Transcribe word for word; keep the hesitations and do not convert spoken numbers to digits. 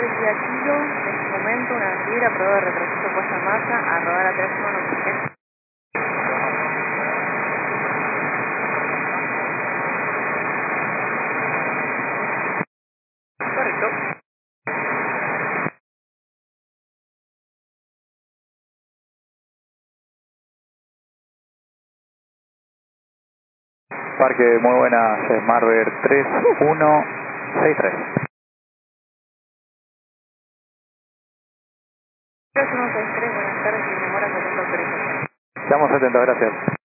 Vía Kilo, en este momento una fibra, prueba de retroceso puesta en marcha, a rodar a tres uno. Correcto. Parque, muy buenas, Smartbird tres uno seis tres. tres uno seis tres, buenas tardes, sin demora, con autorización. Estamos atentos, gracias.